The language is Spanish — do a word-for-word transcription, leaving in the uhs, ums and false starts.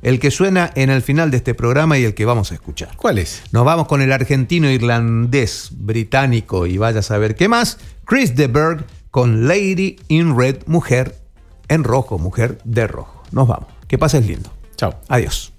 el que suena en el final de este programa y el que vamos a escuchar. ¿Cuál es? Nos vamos con el argentino, irlandés, británico y vaya a saber qué más, Chris de Burgh con Lady in Red, mujer en rojo, mujer de rojo. Nos vamos. Que pases lindo. Chao. Adiós.